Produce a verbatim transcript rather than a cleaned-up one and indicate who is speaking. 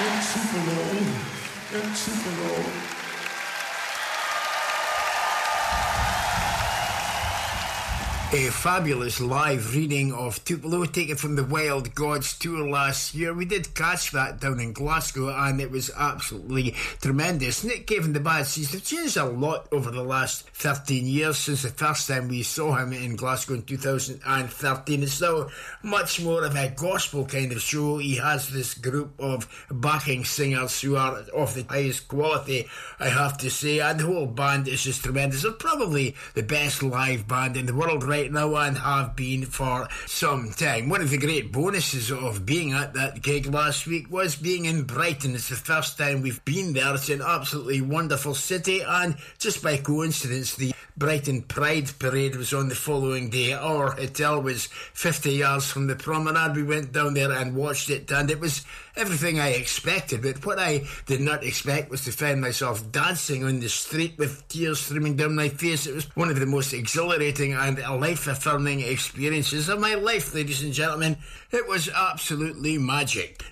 Speaker 1: in Tupelo, in Tupelo.
Speaker 2: A fabulous live reading of Tupelo, taken from the Wild Gods tour last year. We did catch that down in Glasgow, and it was absolutely tremendous. Nick Cave and the Bad Seeds have changed a lot over the last thirteen years since the first time we saw him in Glasgow in two thousand thirteen. It's now much more of a gospel kind of show. He has this group of backing singers who are of the highest quality, I have to say, and the whole band is just tremendous. They're probably the best live band in the world right now and have been for some time. One of the great bonuses of being at that gig last week was being in Brighton. It's the first time we've been there. It's an absolutely wonderful city, and just by coincidence the Brighton Pride Parade was on the following day. Our hotel was fifty yards from the promenade. We went down there and watched it, and it was everything I expected, but what I did not expect was to find myself dancing on the street with tears streaming down my face. It was one of the most exhilarating and life-affirming experiences of my life, ladies and gentlemen. It was absolutely magic.